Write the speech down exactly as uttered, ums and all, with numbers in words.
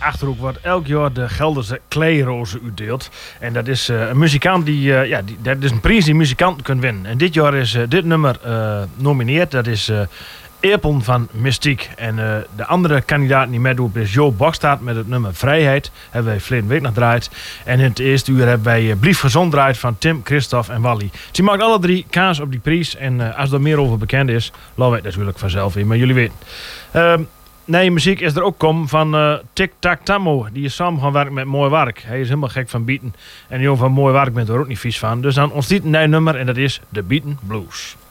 Achterhoek wordt elk jaar de Gelderse Kleerozen uitdeeld. En dat is uh, een muzikant die, uh, ja, die, dat is een prijs die muzikanten kunnen winnen. En dit jaar is uh, dit nummer uh, nomineerd. Dat is uh, Eerpeln van Mystiek. En uh, de andere kandidaat die meedoet is Jo Bokstaat met het nummer Vrijheid. Hebben wij verleden week nog draait. En in het eerste uur hebben wij uh, Blief Gezond draait van Tim, Christophe en Wally. Ze maken alle drie kaas op die prijs. En uh, als er meer over bekend is, laten wij het natuurlijk vanzelf in. Maar jullie weten. Uh, Nee, muziek is er ook kom van uh, Tic Tac Tammo. Die is samen gaan werken met Mooi Werk. Hij is helemaal gek van beaten. En die jongen van Mooi Werk bent er ook niet vies van. Dus dan ontstaat een nieuw nummer en dat is de Beaten Blues.